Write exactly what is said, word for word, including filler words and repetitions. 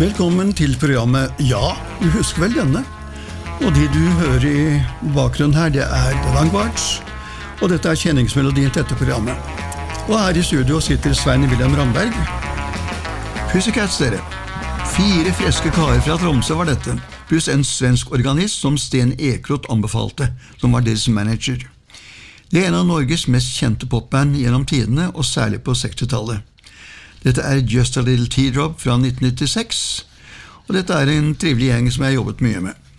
Velkommen til programmet Ja, du husker vel denne? Og de du hører i bakgrunnen her, det er The Vanguards, og dette er kjenningsmelodien til dette programmet. Og her i studio sitter Svein Wilhelm Ramberg. Pussycats, dere. Fire freske karer fra Tromsø var dette, pluss en svensk organist som Sten Ekrot anbefalte, som var deres manager. Det er en av Norges mest kjente popband gjennom tidene, og særlig på sekstitallet. Dette er Just a Little Teardrop fra nitten nittiseks, og dette er en trivelig gjeng som jeg har jobbet mye med.